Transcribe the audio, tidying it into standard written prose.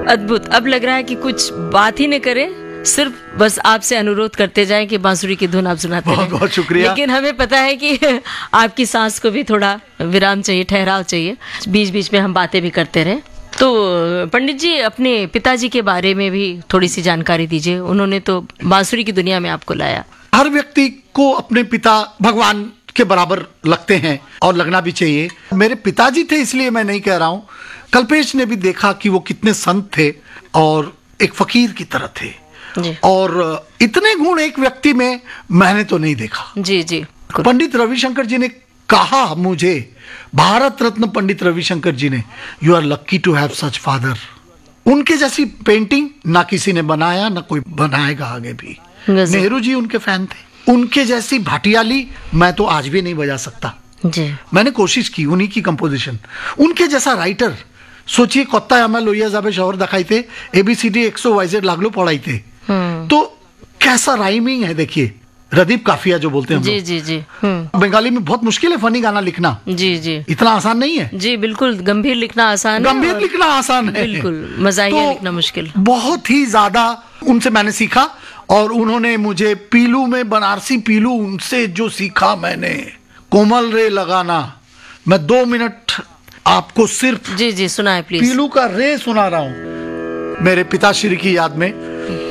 अद्भुत। अब लग रहा है कि कुछ बात ही न करें, सिर्फ बस आपसे अनुरोध करते जाएं कि बांसुरी की धुन आप सुनाते रहें। बहुत शुक्रिया। लेकिन हमें पता है कि आपकी सांस को भी थोड़ा विराम चाहिए, ठहराव चाहिए, बीच बीच में हम बातें भी करते रहें। तो पंडित जी, अपने पिताजी के बारे में भी थोड़ी सी जानकारी दीजिए। उन्होंने तो बांसुरी की दुनिया में आपको लाया। हर व्यक्ति को अपने पिता भगवान के बराबर लगते हैं और लगना भी चाहिए। मेरे पिताजी थे, इसलिए मैं नहीं कह रहा हूँ। कल्पेश ने भी देखा कि वो कितने संत थे और एक फकीर की तरह थे जी। और इतने गुण एक व्यक्ति में मैंने तो नहीं देखा। जी जी। पंडित रविशंकर जी ने कहा मुझे, भारत रत्न पंडित रविशंकर जी ने, you are lucky to have such father. उनके जैसी पेंटिंग ना किसी ने बनाया, ना कोई बनाएगा आगे भी। नेहरू जी उनके फैन थे। उनके जैसी भाटियाली मैं तो आज भी नहीं बजा सकता जी। मैंने कोशिश की, उन्हीं की कंपोजिशन। उनके जैसा राइटर सोचिए, कत्ता आमा लोहिया जाबे शहर दिखाई थे, ABCD 100YZ लागलो पढ़ाई थे। तो कैसा राइमिंग है देखिए, रदीप काफिया जो बोलते हैं जी जी जी। बंगाली में बहुत मुश्किल है फनी गाना लिखना। जी जी। इतना आसान नहीं है जी बिल्कुल। गंभीर लिखना आसान है, गंभीर लिखना आसान है, बिल्कुल मजाहिया लिखना मुश्किल। बहुत ही ज्यादा उनसे मैंने सीखा और उन्होंने मुझे पीलू में, बनारसी पीलू, उनसे जो सीखा मैंने, कोमल रे लगाना। मैं 2 मिनट आपको सिर्फ जी जी सुनाए प्लीज। पीलू का रे सुना रहा हूं मेरे पिताश्री की याद में।